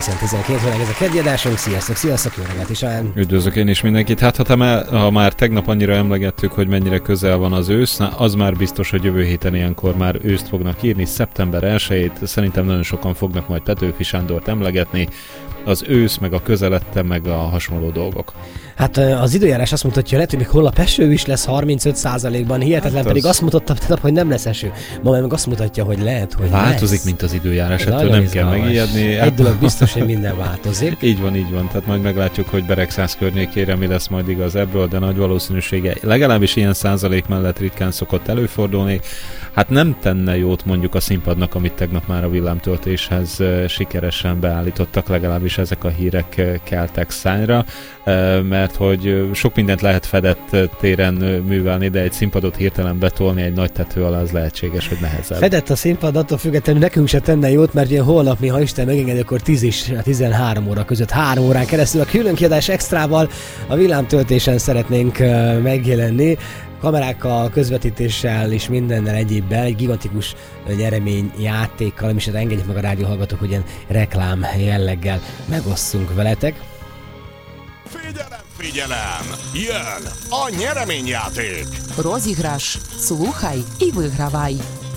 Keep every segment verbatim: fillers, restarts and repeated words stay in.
kilencven tizenkét, ez a keddi adásunk. Sziasztok, sziasztok, jó reggelt is. Üdvözlök én is mindenkit. Hát ha, már, ha már tegnap annyira emlegettük, hogy mennyire közel van az ősz, na, az már biztos, hogy jövő héten ilyenkor már őszt fognak írni, szeptember elsejét. Szerintem nagyon sokan fognak majd Petőfi Sándort emlegetni. Az ősz, meg a közelette, meg a hasonló dolgok. Hát az időjárás azt mutatja, lehet, hogy még holnap eső is lesz harmincöt százalékban, hihetetlen, hát pedig az... azt mutatta, hogy nem lesz eső. Ma meg azt mutatja, hogy lehet, hogy változik, lesz. Mint az időjárás, ettől nem kell megijedni. Egy dolog biztos, hogy minden változik. Így van, így van. Tehát majd meglátjuk, hogy Beregszász környékére mi lesz majd igaz ebből, de nagy valószínűsége legalábbis ilyen százalék mellett ritkán szokott előfordulni. Hát nem tenne jót mondjuk a színpadnak, amit tegnap már a villámtöltéshez sikeresen beállítottak, legalábbis ezek a hírek keltek szányra, mert hogy sok mindent lehet fedett téren művelni, de egy színpadot hirtelen betolni egy nagy tető alá, az lehetséges, hogy nehezebb. Fedett a színpad, attól függetlenül nekünk se tenne jót, mert ugye holnap, ha Isten megengedi, akkor tíz és tizenhárom óra között, három órán keresztül a külön kiadás extrával a villámtöltésen szeretnénk megjelenni. Kamerákkal, közvetítéssel és mindennel egyébben, egy gigantikus nyereményjátékkal, és engedjék meg a rádióhallgatók, hogy ilyen reklám jelleggel megosszunk veletek. Figyelem, figyelem! Jön a nyereményjáték! Rozigráš. Слухай и выигрывай.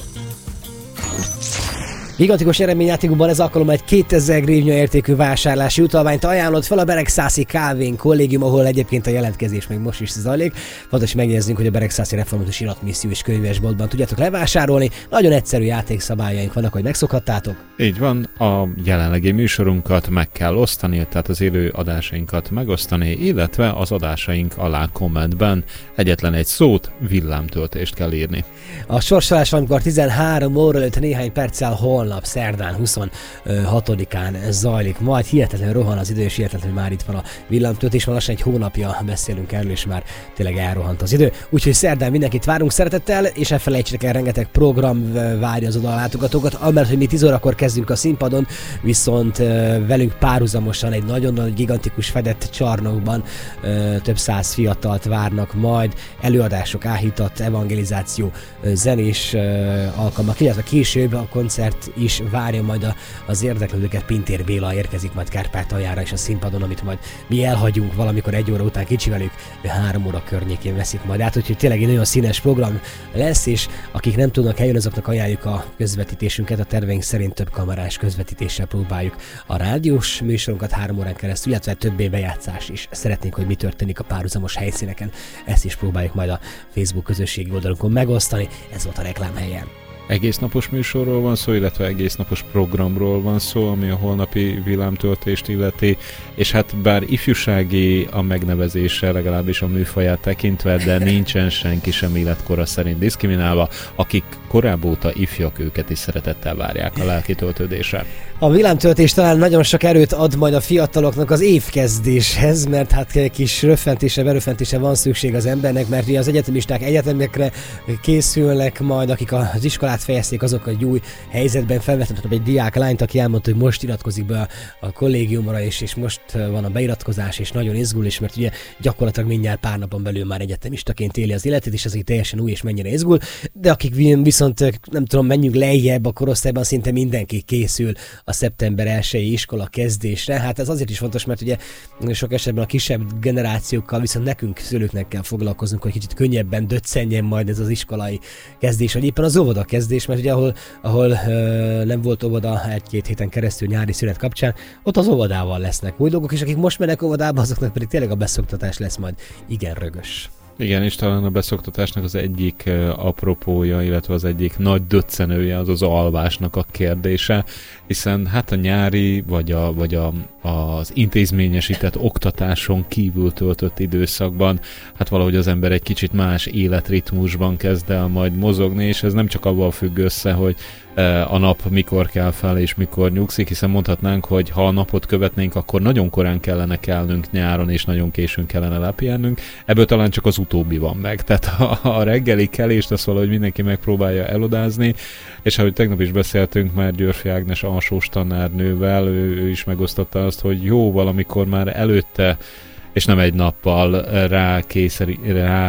Gigantikus eredményjátékban ez alkalommal egy kétezer grivnya értékű vásárlási utalványt ajánlott fel a Beregszászi Kávén kollégium, ahol egyébként a jelentkezés még most is zajlik. Fontos megjegyeznünk, hogy a Beregszászi Református Iratmisszió és könyvesboltban tudjátok levásárolni. Nagyon egyszerű játékszabályaink vannak, hogy megszokhattátok. Így van, a jelenlegi műsorunkat meg kell osztani, tehát az élő adásainkat megosztani, illetve az adásaink alá kommentben egyetlen egy szót, villámtöltést kell írni. A sorsolás amikor tizenhárom óra előtt néhány perccel holnap, szerdán huszonhatodikán zajlik, majd hihetetlen rohan az idő, és hihetetlen, hogy már itt van a villámtöltés, már lassan egy hónapja beszélünk erről, és már tényleg elrohant az idő. Úgyhogy szerdán mindenkit várunk szeretettel, és ne felejtsétek el, rengeteg program várja az odalátogatókat, amellett, hogy mi tíz órakor kezdünk a színpadon, viszont velünk párhuzamosan egy nagyon nagy gigantikus fedett csarnokban több száz fiatalt várnak majd, előadások, áhítat, evangelizáció, zenés alkalmak, illetve később a koncert is várja majd a, az érdeklődőket. Pintér Béla érkezik majd Kárpátaljára és a színpadon, amit majd mi elhagyunk valamikor egy óra után kicsivelük, három óra környékén veszik majd át, úgyhogy tényleg egy nagyon színes program lesz, és akik nem tudnak eljönni, azoknak ajánljuk a közvetítésünket. A terveink szerint több kamerás közvetítéssel próbáljuk a rádiós műsorunkat három órán keresztül, illetve többé bejátszás is. Szeretnénk, hogy mi történik a párhuzamos helyszíneken. Ezt is próbáljuk majd a Facebook közösségi oldalunkon megosztani. Ez volt a reklámhelyen. Egész napos műsorról van szó, illetve egész napos programról van szó, ami a holnapi villámtöltést illeti, és hát bár ifjúsági a megnevezése, legalábbis a műfaját tekintve, de nincsen senki sem életkora szerint diszkriminálva, akik korábban óta ifjak, őket is szeretettel várják a lelki töltődésre. A villámtöltés talán nagyon sok erőt ad majd a fiataloknak az évkezdéshez, mert hát kis röffentése, beröffentése van szükség az embernek, mert ugye az egyetemisták egyetemekre készülnek majd, akik az iskolát fejezték, azok egy új helyzetben. Felvettem egy diák lányt, aki elmondta, hogy most iratkozik be a, a kollégiumra, és, és most van a beiratkozás, és nagyon izgul, és mert ugye gyakorlatilag mindjárt pár napon belül már egyetemistaként éli az életét, és ez így teljesen új, és mennyire izgul. De akik viszont nem tudom, menjünk lejjebb a korosztályban, szinte mindenki készül a szeptember elsői iskola kezdésre. Hát ez azért is fontos, mert ugye sok esetben a kisebb generációkkal viszont nekünk szülőknek kell foglalkoznunk, hogy kicsit könnyebben döccenjen majd ez az iskolai kezdés, vagy éppen az óvoda kezdés, mert ugye ahol, ahol ö, nem volt óvoda egy-két héten keresztül nyári szünet kapcsán, ott az óvodával lesznek új dolgok, és akik most mennek óvodába, azoknak pedig tényleg a beszoktatás lesz majd igen rögös. Igen, és talán a beszoktatásnak az egyik apropója, illetve az egyik nagy döccenője az az alvásnak a kérdése, hiszen hát a nyári, vagy, a, vagy a, az intézményesített oktatáson kívül töltött időszakban, hát valahogy az ember egy kicsit más életritmusban kezd el majd mozogni, és ez nem csak abban függ össze, hogy a nap mikor kell fel és mikor nyugszik, hiszen mondhatnánk, hogy ha a napot követnénk, akkor nagyon korán kellene kelnünk nyáron, és nagyon későn kellene lepihennünk. Ebből talán csak az utóbbi van meg. Tehát a, a reggeli kelést azt valahogy mindenki megpróbálja elodázni, és ahogy tegnap is beszéltünk már Györfi Ágnes alsós tanárnővel, ő, ő is megosztotta azt, hogy jó, valamikor már előtte, és nem egy nappal rá készeri, rá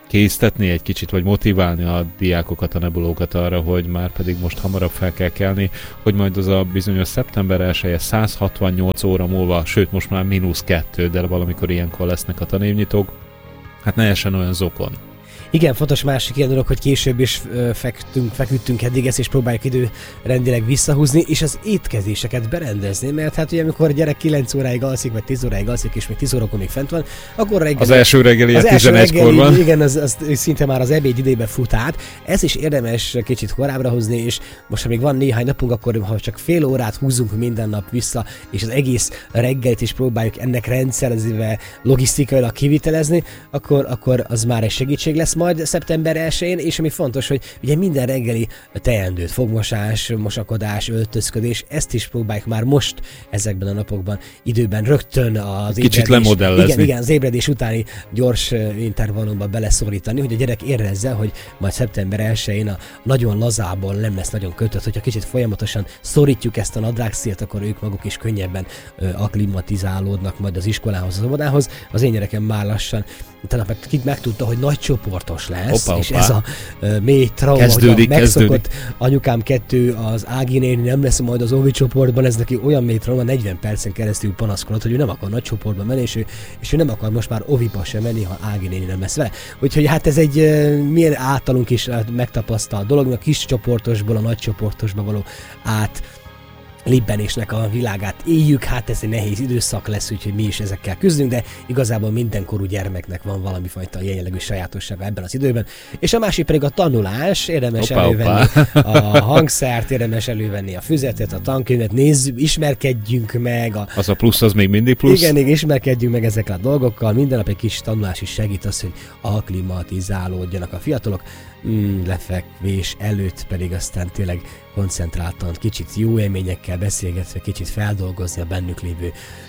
késztetni egy kicsit, vagy motiválni a diákokat, a nebulókat arra, hogy már pedig most hamarabb fel kell kelni, hogy majd az a bizonyos szeptember elseje száz hatvannyolc óra múlva, sőt most már mínusz kettő, de valamikor ilyenkor lesznek a tanévnyitók, hát ne essen olyan zokon. Igen, fontos másik ilyen dolog, hogy később is fektünk, feküdtünk eddig ezt, és próbáljuk időrendileg visszahúzni, és az étkezéseket berendezni, mert hát ugye amikor a gyerek kilenc óráig alszik, vagy tíz óráig alszik, és még tíz órakor még fent van, akkor reggel... Az első reggeli az tizenegykor van. Igen, az, az szinte már az ebéd idejében fut át. Ez is érdemes kicsit korábbra hozni, és most, ha még van néhány napunk, akkor ha csak fél órát húzunk minden nap vissza, és az egész reggelit is próbáljuk ennek rendszerezve, logisztikailag kivitelezni, akkor, akkor az már egy segítség lesz majd szeptember elsején, és ami fontos, hogy ugye minden reggeli teendőt, fogmosás, mosakodás, öltözködés, ezt is próbáljuk már most ezekben a napokban időben rögtön az kicsit ébredés, lemodellezni. Igen, igen, az ébredés utáni gyors intervallumba beleszorítani, hogy a gyerek érezze, hogy majd szeptember elsején a nagyon lazából nem lesz nagyon kötött, hogyha kicsit folyamatosan szorítjuk ezt a nadrágszíjat, akkor ők maguk is könnyebben ö, akklimatizálódnak majd az iskolához, az óvodához. Az én gyerekem már lassan utána meg, megtudta, hogy nagy csoportos lesz, opa, és opa. Ez a uh, mély trauma, kezdődik, hogy a megszokott anyukám kettő, az Ági néni nem lesz majd az óvi csoportban, ez neki olyan mély trauma, negyven percen keresztül panaszkodott, hogy ő nem akar nagy csoportban menni, és ő, és ő nem akar most már óviba sem menni, ha Ági néni nem lesz vele. Úgyhogy hát ez egy uh, milyen általunk is uh, megtapasztalt dolog, a kis csoportosból a nagy csoportosba való át libbenésnek a világát éljük, hát ez egy nehéz időszak lesz, úgyhogy mi is ezekkel küzdünk, de igazából mindenkorú gyermeknek van valami fajta jellegű sajátossága ebben az időben. És a másik pedig a tanulás, érdemes opa, elővenni opa. A hangszert, érdemes elővenni a füzetet, a tankönyvet, nézzük, ismerkedjünk meg. A... Az a plusz, az még mindig plusz. Igen, még ismerkedjünk meg ezekkel a dolgokkal, minden nap egy kis tanulás is segít az, hogy akklimatizálódjanak a fiatalok, mm, lefekvés előtt pedig aztán tényleg koncentráltan, kicsit jó élményekkel beszélgetve, kicsit feldolgozni a bennük lévő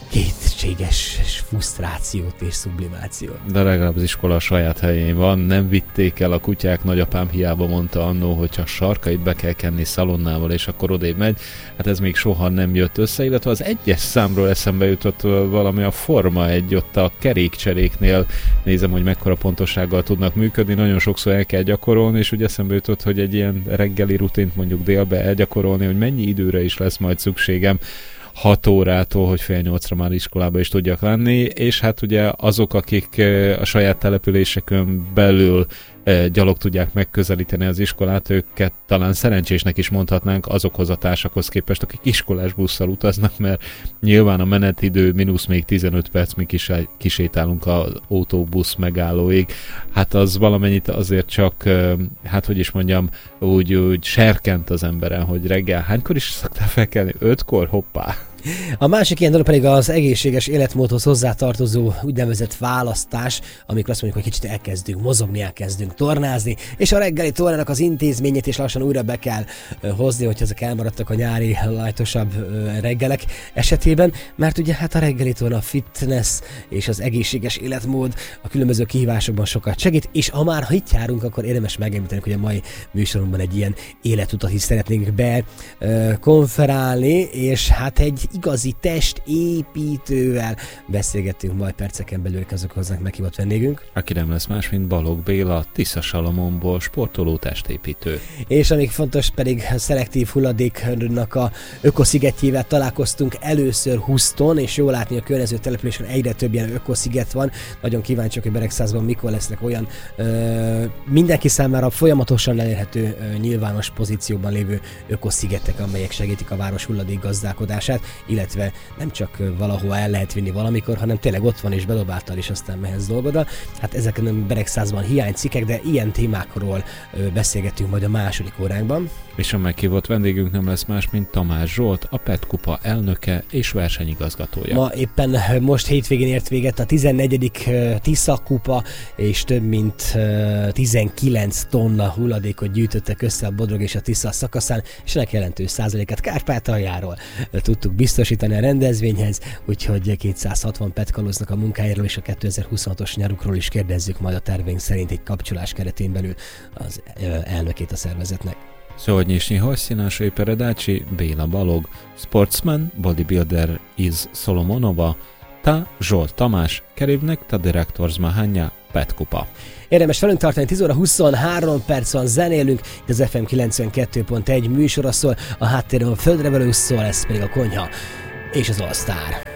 kétséges frusztrációt és sublimációt. De legalább az iskola a saját helyén van, nem vitték el a kutyák, nagyapám hiába mondta annó, hogyha sarkait be kell kenni szalonnával, és akkor odébb megy. Hát ez még soha nem jött össze, illetve az egyes számról eszembe jutott valami a Forma egy, ott a kerékcseréknél nézem, hogy mekkora pontossággal tudnak működni, nagyon sokszor el kell gyakorolni, és ugye eszembe jutott, hogy egy ilyen reggeli rutint mondjuk délbe elgyakorolni, hogy mennyi időre is lesz majd szükségem, hat órától, hogy fél nyolcra már iskolába is tudjak lenni, és hát ugye azok, akik a saját településeken belül gyalog tudják megközelíteni az iskolát, őket talán szerencsésnek is mondhatnánk azokhoz a társakhoz képest, akik iskolás busszal utaznak, mert nyilván a menetidő mínusz még tizenöt perc, mi kisétálunk az autóbusz megállóig. Hát az valamennyit azért csak, hát hogy is mondjam, úgy, úgy serkent az emberen, hogy reggel hánykor is szoktál felkelni? Ötkor? Hoppá! A másik ilyen dolog pedig az egészséges életmódhoz hozzátartozó úgynevezett választás, amikor azt mondjuk, hogy kicsit elkezdünk mozogni, elkezdünk tornázni, és a reggeli tornának az intézményét is lassan újra be kell hozni, hogy ezek elmaradtak a nyári lajtosabb reggelek esetében, mert ugye hát a reggeli torna, a fitness és az egészséges életmód a különböző kihívásokban sokat segít, és ha már ha itt járunk, akkor érdemes megemlíteni, hogy a mai műsorunkban egy ilyen életutat is szeretnénk bekonferálni, és hát egy igazi testépítővel beszélgettünk majd perceken belül, azok hozzánk meghívott vendégünk. Aki nem lesz más, mint Balogh Béla, Tisza Salamonból, sportoló testépítő. És amíg fontos pedig a szelektív hulladéknak a ökoszigetjével találkoztunk először Huszton, és jól látni a környező településen egyre több ilyen ökosziget van. Nagyon kíváncsiak, hogy Beregszázban mikor lesznek olyan ö, mindenki számára folyamatosan elérhető ö, nyilvános pozícióban lévő ökoszigetek, amelyek segítik a város hulladék gazdálkodását, illetve nem csak valahova el lehet vinni valamikor, hanem tényleg ott van és bedobáltal, és aztán mehetsz dolgoddal. Hát ezek nem Beregszázban hiánycikkek, de ilyen témákról ö, beszélgetünk majd a második óránkban. És a meghívott vendégünk nem lesz más, mint Tamás Zsolt, a pé e té Kupa elnöke és versenyigazgatója. Ma éppen most hétvégén ért véget a tizennegyedik Tisza Kupa, és több mint tizenkilenc tonna hulladékot gyűjtöttek össze a Bodrog és a Tisza szakaszán, és ennek jelentős százalékát Kárpátaljáról tudtuk biztosítani a rendezvényhez, úgyhogy kétszázhatvan petkalóznak a munkájáról, és a kétezer-huszonhatos nyarukról is kérdezzük majd a terveink szerint egy kapcsolás keretén belül az elnökét a szervezetnek. Сегодняшний гость нашей передачи Béla Balogh, sportsman, bodybuilder из Соломонова, Ta Zsolt Tamás, kerívnek ta direktor zmahanja Petkupa. Érdemes velünk tartani, tíz óra huszonhárom perc van, zenélünk, itt az ef em kilencvenkettő pont egy műsora szól, a háttérben a földre velő szól, ez pedig a konyha és az All Star.